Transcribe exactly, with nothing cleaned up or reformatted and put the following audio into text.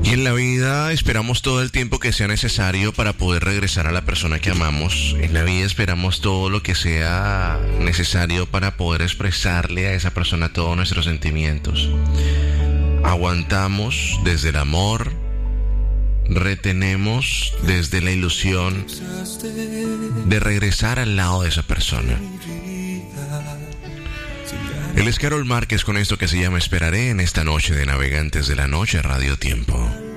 Y en la vida esperamos todo el tiempo que sea necesario para poder regresar a la persona que amamos. En la vida esperamos todo lo que sea necesario para poder expresarle a esa persona todos nuestros sentimientos. Aguantamos desde el amor, retenemos desde la ilusión de regresar al lado de esa persona. Él es Carol Márquez con esto que se llama Esperaré en esta noche de Navegantes de la Noche Radio Tiempo.